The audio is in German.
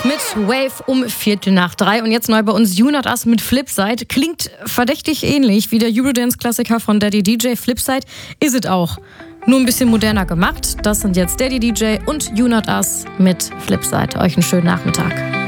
mit Wave um 2:45. Und jetzt neu bei uns You Not Us mit Flipside. Klingt verdächtig ähnlich wie der Eurodance-Klassiker von Daddy DJ. Flipside ist es auch. Nur ein bisschen moderner gemacht. Das sind jetzt Daddy DJ und You Not Us mit Flipside. Euch einen schönen Nachmittag.